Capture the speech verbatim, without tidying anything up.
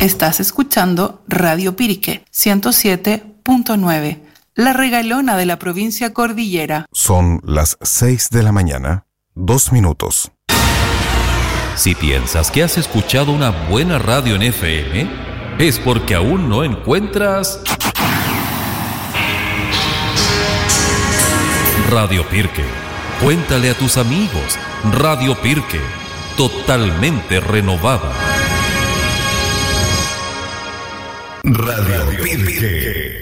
Estás escuchando Radio Pirque ciento siete punto nueve, la regalona de la provincia Cordillera. Son las seis de la mañana, dos minutos. Si piensas que has escuchado una buena radio en F M, es porque aún no encuentras Radio Pirque. Cuéntale a tus amigos. Radio Pirque, totalmente renovada. Radio Pirque.